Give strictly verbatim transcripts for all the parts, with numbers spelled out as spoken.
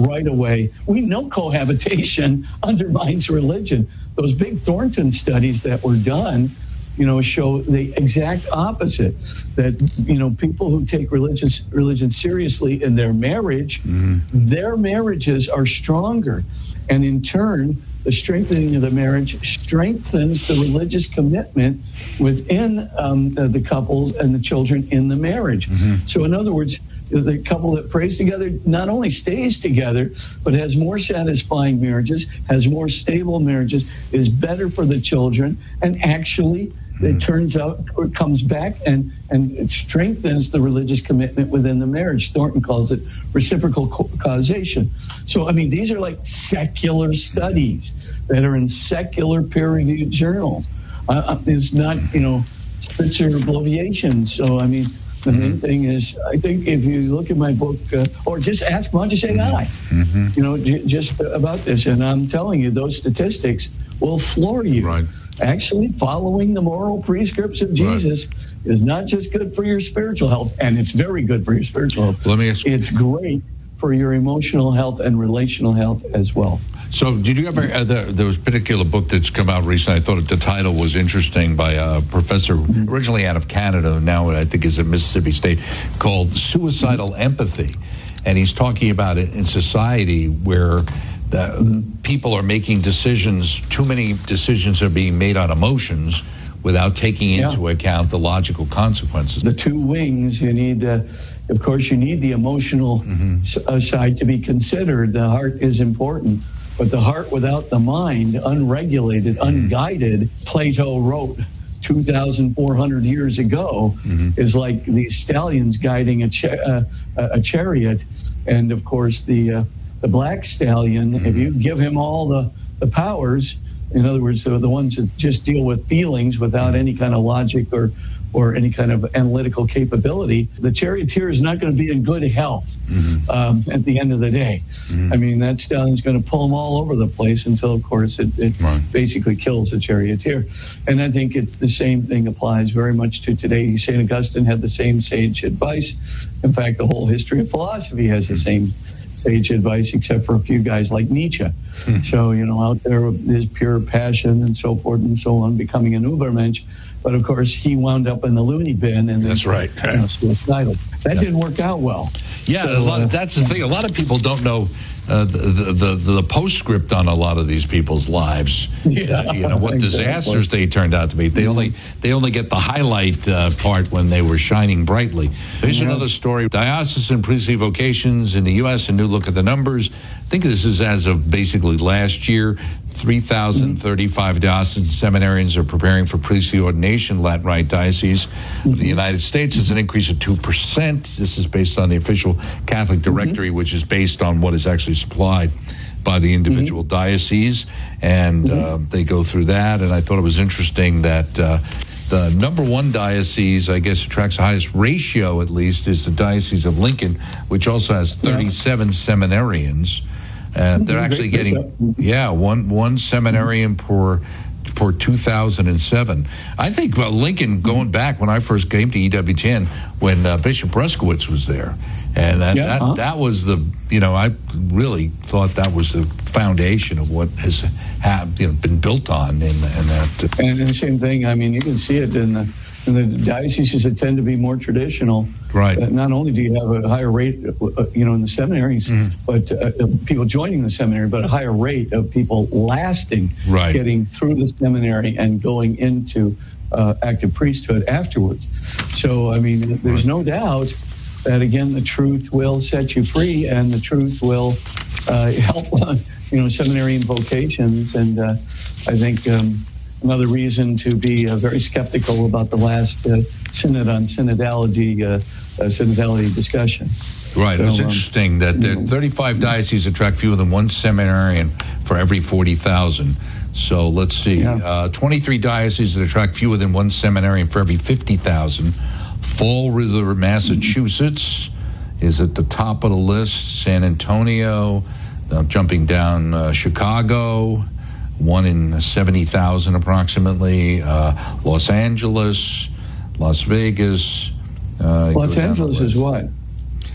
right away. We know cohabitation undermines religion. Those big Thornton studies that were done, you know, show the exact opposite, that, you know, people who take religious religion seriously in their marriage, mm-hmm. their marriages are stronger. And in turn, the strengthening of the marriage strengthens the religious commitment within um, the, the couples and the children in the marriage. Mm-hmm. So in other words, the couple that prays together not only stays together, but has more satisfying marriages, has more stable marriages, is better for the children, and actually it turns out it comes back and, and it strengthens the religious commitment within the marriage. Thornton calls it reciprocal causation. So, I mean, these are like secular studies that are in secular peer-reviewed journals. Uh, it's not, you know, Spitzer bloviation. So, I mean, the mm-hmm. main thing is, I think if you look at my book, uh, or just ask, why don't you say I, mm-hmm. you know, j- just about this. And I'm telling you, those statistics will floor you. Right. Actually, following the moral prescripts of Jesus right. is not just good for your spiritual health, and it's very good for your spiritual health. Let me ask you. It's great for your emotional health and relational health as well. So did you ever, uh, there, there was a particular book that's come out recently, I thought the title was interesting, by a professor mm-hmm. originally out of Canada, now I think is at Mississippi State, called Suicidal mm-hmm. Empathy. And he's talking about it in society where the mm-hmm. people are making decisions, too many decisions are being made on emotions without taking yeah. into account the logical consequences. The two wings, you need, uh, of course, you need the emotional mm-hmm. s- side to be considered. The heart is important. But the heart without the mind, unregulated, unguided, Plato wrote two thousand four hundred years ago, mm-hmm. is like these stallions guiding a, cha- uh, a chariot. And of course, the uh, the black stallion, mm-hmm. if you give him all the, the powers, in other words, the, the ones that just deal with feelings without any kind of logic or or any kind of analytical capability, the charioteer is not going to be in good health mm-hmm. um, at the end of the day. Mm-hmm. I mean, that stallion's going to pull them all over the place until, of course, it, it right. basically kills the charioteer. And I think it, the same thing applies very much to today. Saint Augustine had the same sage advice. In fact, the whole history of philosophy has the same sage advice, except for a few guys like Nietzsche. Hmm. So, you know, out there with his pure passion and so forth and so on, becoming an Ubermensch. But, of course, he wound up in the loony bin. And that's right. You know, suicidal. That yeah. didn't work out well. Yeah, so, a lot, uh, that's the thing. A lot of people don't know uh, the, the, the, the postscript on a lot of these people's lives. Yeah, uh, you know, what exactly. disasters they turned out to be. They mm-hmm. only they only get the highlight uh, part when they were shining brightly. Here's mm-hmm. another story. Diocesan priestly vocations in the U S, a new look at the numbers. I think this is as of basically last year. three thousand thirty-five diocesan seminarians are preparing for priestly ordination. Latin Rite Diocese mm-hmm. of the United States is an increase of two percent. This is based on the official Catholic directory, mm-hmm. which is based on what is actually supplied by the individual mm-hmm. diocese. And mm-hmm. uh, they go through that. And I thought it was interesting that uh, the number one diocese, I guess, attracts the highest ratio, at least, is the Diocese of Lincoln, which also has thirty-seven yeah. seminarians. Uh, they're actually getting, yeah, one one seminarian per per two thousand seven. I think well, Lincoln, going back when I first came to E W T N, when uh, Bishop Bruskowitz was there, and that, yeah, that, huh? that was the, you know, I really thought that was the foundation of what has have, you know, been built on in, in that. And the same thing, I mean, you can see it in the, in the dioceses that tend to be more traditional. Right. Uh, not only do you have a higher rate, uh, you know, in the seminaries, mm-hmm. but uh, people joining the seminary, but a higher rate of people lasting, right. getting through the seminary and going into uh, active priesthood afterwards. So, I mean, there's right. no doubt that, again, the truth will set you free, and the truth will uh, help, you know, seminarian vocations. And uh, I think um, another reason to be uh, very skeptical about the last uh, synod on synodality, uh, uh, synodality discussion. Right. So, it's interesting um, that there are thirty-five dioceses attract fewer than one seminarian for every forty thousand. So let's see. Yeah. Uh, twenty-three dioceses that attract fewer than one seminarian for every fifty thousand. Fall River, Massachusetts is at the top of the list. San Antonio, uh, jumping down, uh, Chicago, one in seventy thousand approximately. Uh, Los Angeles, Las Vegas. Uh, Los Angeles is what?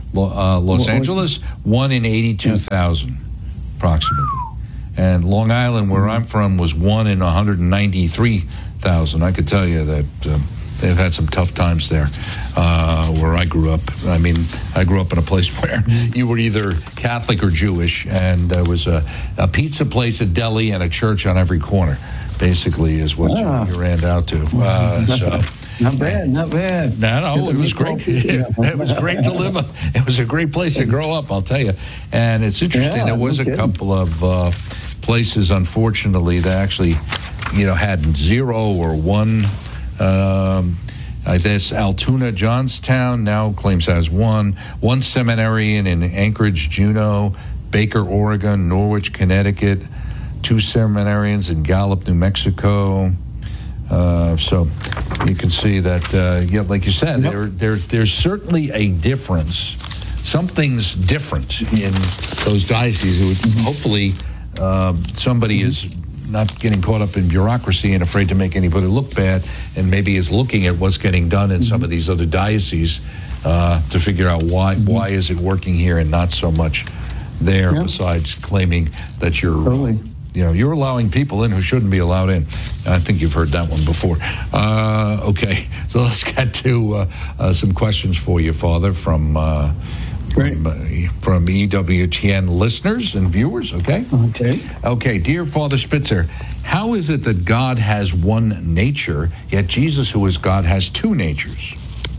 uh, Los Well, Angeles, one in eighty-two thousand, approximately. And Long Island, where I'm from, was one in one hundred ninety-three thousand. I could tell you that um, they've had some tough times there uh, where I grew up. I mean, I grew up in a place where you were either Catholic or Jewish, and there was a, a pizza place, a deli, and a church on every corner, basically, is what Ah. you, you ran out to. Uh, so. Not bad, not bad. No, no, it was great. It was great to live. It was a great place to grow up, I'll tell you. And it's interesting. Yeah, there was no a kidding. couple of uh, places, unfortunately, that actually, you know, had zero or one. Um, I guess Altoona, Johnstown now claims has one. One seminarian in Anchorage, Juneau, Baker, Oregon, Norwich, Connecticut. Two seminarians in Gallup, New Mexico. Uh, so you can see that, uh, yeah, like you said, Yep. there, there, there's certainly a difference. Something's different in those dioceses. It would, hopefully, um, somebody is not getting caught up in bureaucracy and afraid to make anybody look bad, and maybe is looking at what's getting done in some of these other dioceses uh, to figure out why why is it working here and not so much there. Yep. Besides claiming that you're. Totally. You know, you're allowing people in who shouldn't be allowed in. I think you've heard that one before. Uh, okay, so let's get to uh, uh, some questions for you, Father, from uh, Great. from, uh, from E W T N listeners and viewers. Okay. Okay. Okay, dear Father Spitzer, how is it that God has one nature, yet Jesus, who is God, has two natures?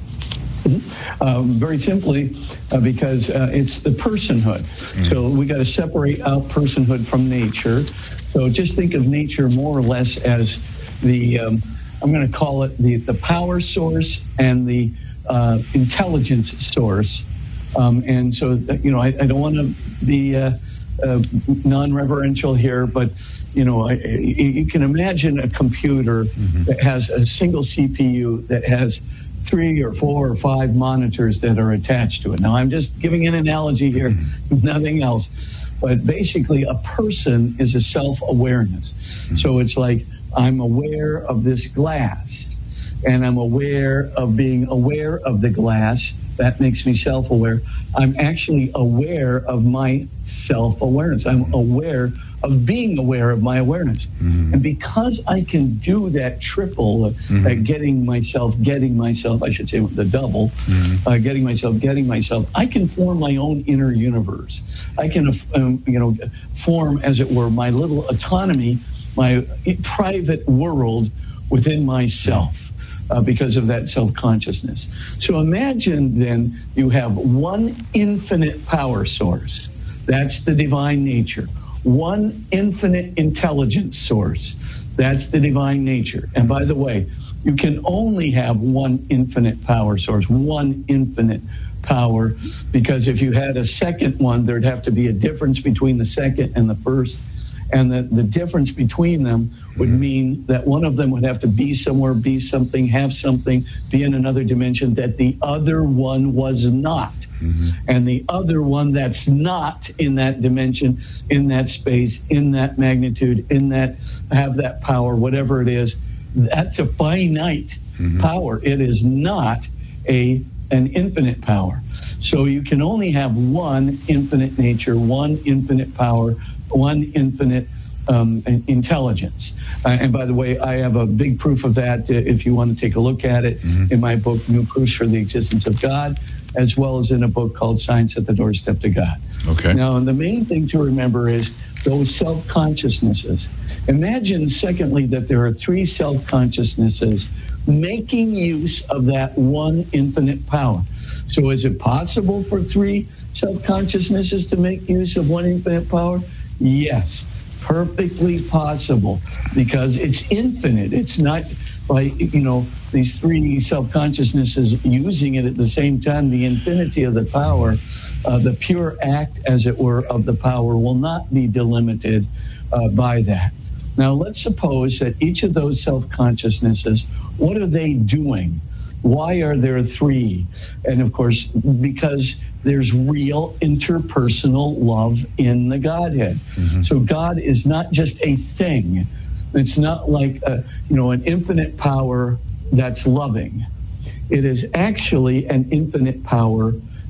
Um, very simply, uh, because uh, it's the personhood. So we got to separate out personhood from nature. So just think of nature more or less as the, um, I'm going to call it the, the power source and the uh, intelligence source. Um, and so, that, you know, I, I don't want to be uh, uh, non-reverential here, but, you know, I, you can imagine a computer mm-hmm. that has a single C P U that has three or four or five monitors that are attached to it. Now, I'm just giving an analogy here, nothing else. But basically, a person is a self-awareness. So it's like, I'm aware of this glass, and I'm aware of being aware of the glass. That makes me self-aware. I'm actually aware of my self-awareness. I'm aware of being aware of my awareness. Mm-hmm. And because I can do that triple, mm-hmm. uh, getting myself, getting myself, I should say the double, mm-hmm. uh, getting myself, getting myself, I can form my own inner universe. I can, um, you know, form, as it were, my little autonomy, my private world within myself. Uh, because of that self-consciousness. So imagine then you have one infinite power source. That's the divine nature. One infinite intelligence source. That's the divine nature. And by the way, you can only have one infinite power source, one infinite power, because if you had a second one, there'd have to be a difference between the second and the first. And the, the difference between them would mean that one of them would have to be somewhere, be something, have something, be in another dimension that the other one was not. Mm-hmm. And the other one that's not in that dimension, in that space, in that magnitude, in that, have that power, whatever it is, that's a finite mm-hmm. power. It is not a an infinite power. So you can only have one infinite nature, one infinite power, one infinite um, intelligence. Uh, and by the way, I have a big proof of that uh, if you want to take a look at it mm-hmm. in my book, New Proofs for the Existence of God, as well as in a book called Science at the Doorstep to God. Okay. Now, the main thing to remember is those self-consciousnesses. Imagine, secondly, that there are three self-consciousnesses making use of that one infinite power. So is it possible for three self-consciousnesses to make use of one infinite power? Yes, perfectly possible, because it's infinite. It's not like, you know, these three self-consciousnesses using it at the same time. The infinity of the power, uh, the pure act, as it were, of the power will not be delimited uh, by that. Now, let's suppose that each of those self-consciousnesses, what are they doing? Why are there three? And of course, because there's real interpersonal love in the Godhead. Mm-hmm. So God is not just a thing. It's not like a, you know, an infinite power that's loving. It is actually an infinite power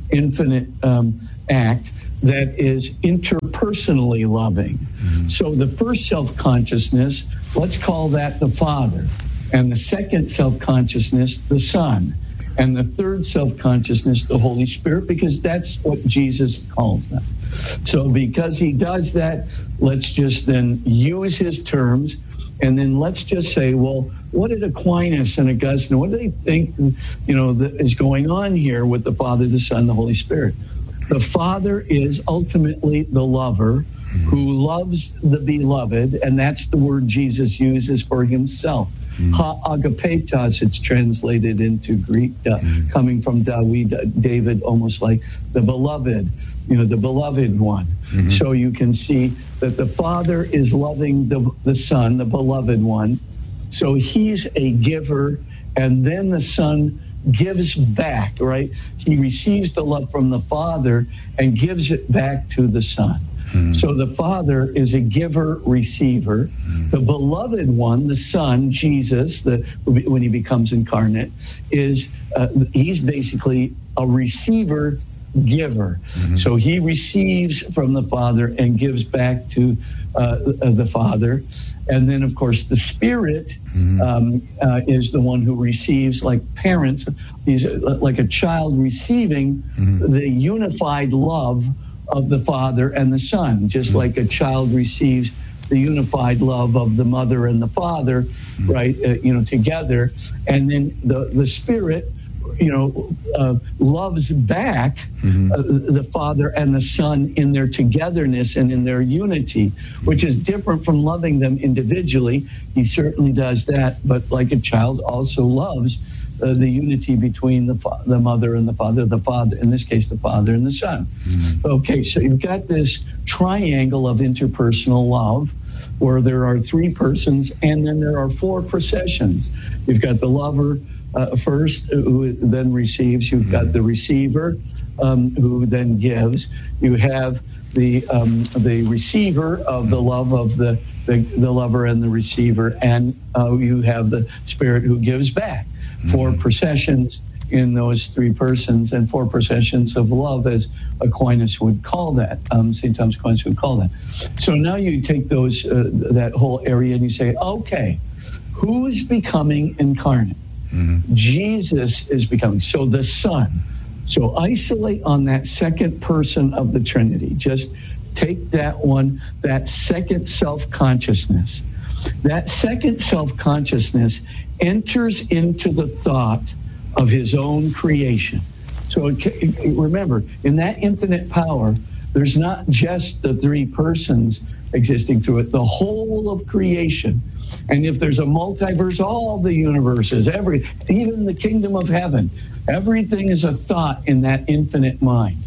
infinite um, act that is interpersonally loving. Mm-hmm. So the first self-consciousness, let's call that the Father. And the second self-consciousness, the Son. And the third self-consciousness, the Holy Spirit, because that's what Jesus calls them. So because he does that, let's just then use his terms, and then let's just say, well, what did Aquinas and Augustine, what do they think, you know, that is going on here with the Father, the Son, the Holy Spirit? The Father is ultimately the lover who loves the beloved, and that's the word Jesus uses for himself. Mm. Ha agapetos, it's translated into Greek, uh, mm. coming from David, uh, David, almost like the beloved, you know, the beloved one. Mm-hmm. So you can see that the Father is loving the, the Son, the beloved one. So he's a giver, and then the Son gives back, right? He receives the love from the Father and gives it back to the Son. Mm-hmm. So the Father is a giver-receiver. Mm-hmm. The beloved one, the Son, Jesus, the, when he becomes incarnate, is uh, he's basically a receiver-giver. Mm-hmm. So he receives from the Father and gives back to uh, the Father. And then, of course, the Spirit mm-hmm. um, uh, is the one who receives, like parents. He's like a child receiving mm-hmm. the unified love of the Father and the Son, just mm-hmm. like a child receives the unified love of the mother and the father, mm-hmm. right, uh, you know, together. And then the, the Spirit, you know, uh, loves back mm-hmm. uh, the Father and the Son in their togetherness and in their unity, mm-hmm. which is different from loving them individually. He certainly does that, but like a child also loves Uh, the unity between the fa- the mother and the father, the father, in this case, the Father and the Son. Mm-hmm. Okay, so you've got this triangle of interpersonal love where there are three persons and then there are four processions. You've got the lover uh, first, who then receives. You've mm-hmm. got the receiver, um, who then gives. You have the um, the receiver of the love of the, the, the lover and the receiver, and uh, you have the Spirit who gives back. Four processions in those three persons, and four processions of love, as Aquinas would call that. Um, Saint Thomas Aquinas would call that. So now you take those uh, that whole area and you say, okay, who's becoming incarnate? Mm-hmm. Jesus is becoming. So the Son. So isolate on that second person of the Trinity. Just take that one, that second self-consciousness. That second self-consciousness enters into the thought of his own creation. So it, remember, in that infinite power, there's not just the three persons existing through it, the whole of creation. And if there's a multiverse, all the universes, every, even the kingdom of heaven, everything is a thought in that infinite mind.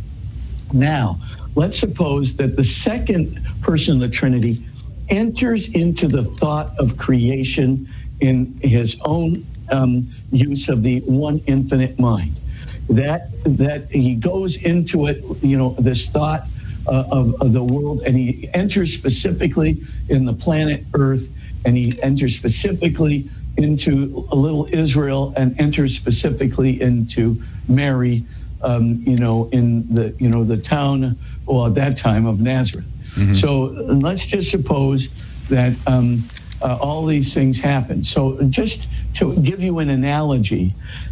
Now, let's suppose that the second person of the Trinity enters into the thought of creation in his own um, use of the one infinite mind. That that he goes into it, you know, this thought uh, of, of the world, and he enters specifically in the planet Earth, and he enters specifically into a little Israel, and enters specifically into Mary, um, you know, in the you know the town, well, at that time of Nazareth. Mm-hmm. So let's just suppose that. Um, Uh, all these things happen. So just to give you an analogy,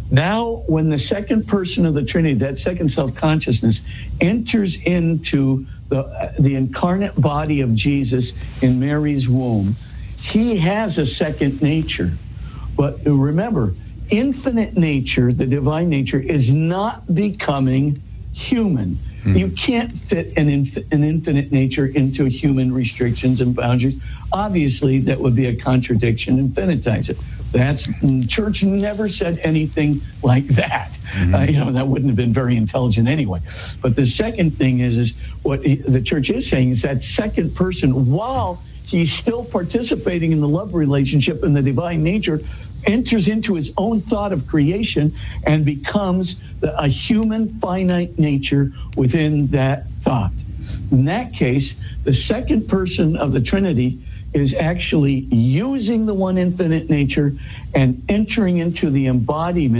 now when the second person of the Trinity, that second self-consciousness, enters into the, uh, the incarnate body of Jesus in Mary's womb, he has a second nature. But remember, infinite nature, the divine nature, is not becoming human. Mm-hmm. You can't fit an, inf- an infinite nature into human restrictions and boundaries. Obviously, that would be a contradiction. Infinitize it. That's church never said anything like that. Mm-hmm. Uh, you know, that wouldn't have been very intelligent anyway. But the second thing is, is what he, the church is saying is that second person, while he's still participating in the love relationship and the divine nature, enters into his own thought of creation and becomes the, a human finite nature within that thought. In that case, the second person of the Trinity is actually using the one infinite nature and entering into the embodiment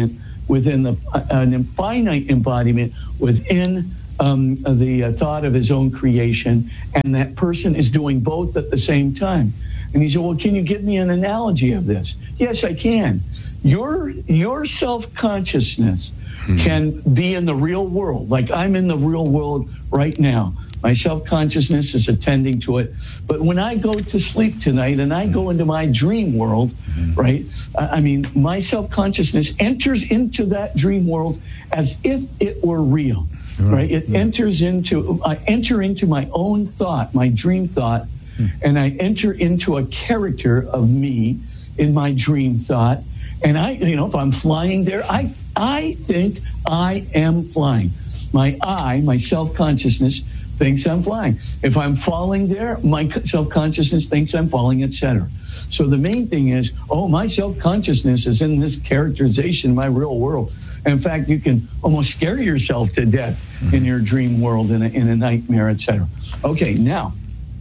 within the uh, an infinite embodiment within um, the uh, thought of his own creation, and that person is doing both at the same time. And he said, well, can you give me an analogy of this? Yes, I can. Your your self-consciousness mm-hmm. can be in the real world, like I'm in the real world right now. My self-consciousness is attending to it. But when I go to sleep tonight and I go into my dream world, mm-hmm. right, I mean, my self-consciousness enters into that dream world as if it were real, right? right? It mm-hmm. enters into, I enter into my own thought, my dream thought, mm-hmm. and I enter into a character of me in my dream thought. And I, you know, if I'm flying there, I, I think I am flying. My I, my self-consciousness, thinks I'm flying. If I'm falling there, my self-consciousness thinks I'm falling, et cetera. So the main thing is, oh, my self-consciousness is in this characterization in my real world. And in fact, you can almost scare yourself to death mm-hmm. in your dream world, in a, in a nightmare, et cetera. Okay, now,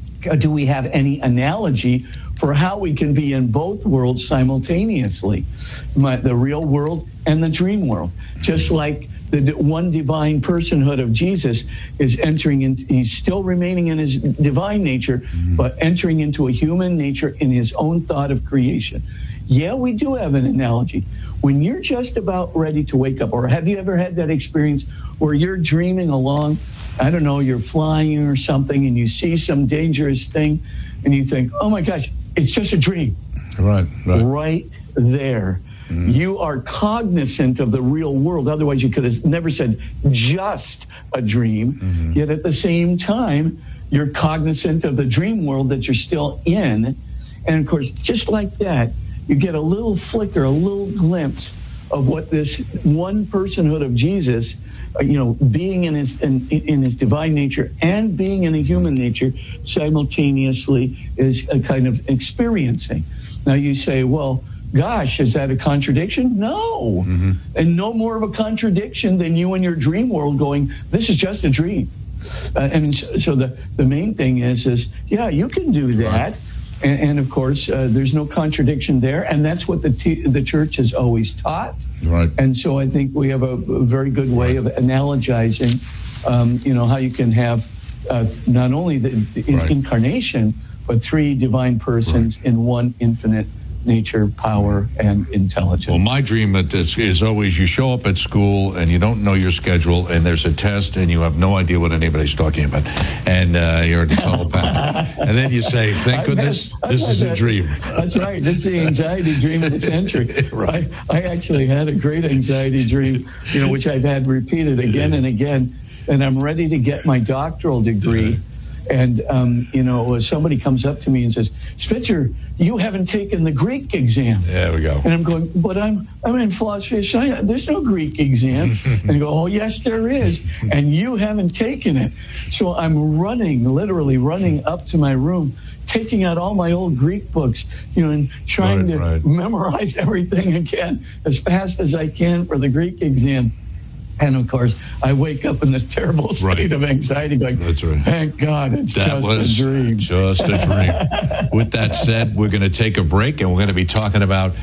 do we have any analogy for how we can be in both worlds simultaneously, my, the real world and the dream world? Just like the one divine personhood of Jesus is entering in, he's still remaining in his divine nature, mm-hmm. but entering into a human nature in his own thought of creation. Yeah, we do have an analogy. When you're just about ready to wake up, or have you ever had that experience where you're dreaming along, I don't know, you're flying or something, and you see some dangerous thing, and you think, oh my gosh, it's just a dream. Right, right. Right there. Mm-hmm. You are cognizant of the real world. Otherwise, you could have never said just a dream. Mm-hmm. Yet at the same time, you're cognizant of the dream world that you're still in. And of course, just like that, you get a little flicker, a little glimpse of what this one personhood of Jesus, uh, you know, being in his in, in his divine nature and being in a human nature simultaneously is a kind of experiencing. Now you say, well, gosh, is that a contradiction? No. Mm-hmm. And no more of a contradiction than you in your dream world going, this is just a dream. Uh, and so, so the, the main thing is, is, yeah, you can do that. Right. And, and of course, uh, there's no contradiction there. And that's what the t- the church has always taught. Right. And so I think we have a, a very good way right. of analogizing, um, you know, how you can have uh, not only the, the right. incarnation, but three divine persons right. in one infinite nature, power, and intelligence. Well, my dream is, is always you show up at school and you don't know your schedule, and there's a test and you have no idea what anybody's talking about, and uh, you're a telepath. And then you say, thank goodness, had, this is that, a dream. That's right. That's the anxiety dream of the century. Right. I, I actually had a great anxiety dream, you know, which I've had repeated again and again, and I'm ready to get my doctoral degree. And, um, you know, somebody comes up to me and says, Spitzer, you haven't taken the Greek exam. There we go. And I'm going, but I'm I'm in philosophy of science. There's no Greek exam. And I go, oh, yes, there is. And you haven't taken it. So I'm running, literally running up to my room, taking out all my old Greek books, you know, and trying right, to right. memorize everything again as fast as I can for the Greek exam. And of course, I wake up in this terrible state right. of anxiety, going, That's right. thank God, it's that just was a dream. Just a dream. With that said, we're going to take a break, and we're going to be talking about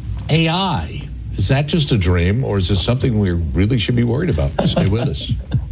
A I. Is that just a dream, or is it something we really should be worried about? Stay with us.